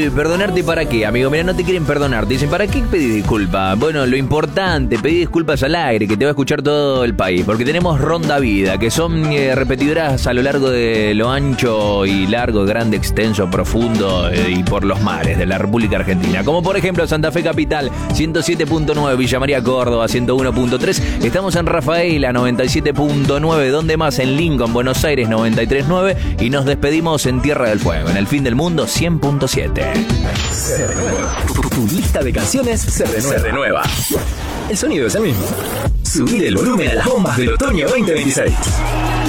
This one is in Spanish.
el perdonarte para qué, amigo. Mira, no te quieren perdonar. Te dicen, ¿para qué pedís disculpas? Bueno, lo importante, pedí disculpas al aire, que te va a escuchar todo el país. Porque tenemos Ronda Vida, que son repetidoras a lo largo de lo ancho y largo, grande, extenso, profundo y por los mares de la República Argentina. Como por ejemplo Santa Fe Capital, 107.9, Villa María Córdoba, 101.3. Estamos en Rafaela, 97.9. ¿Dónde más? En Lincoln, Buenos Aires, 93.9. Y nos despedimos en Tierra del Fuego, en el fin del mundo, 100.7. Se renueva. Tu lista de canciones se renueva. El sonido es el mismo. Subir el volumen a las bombas del otoño 2026.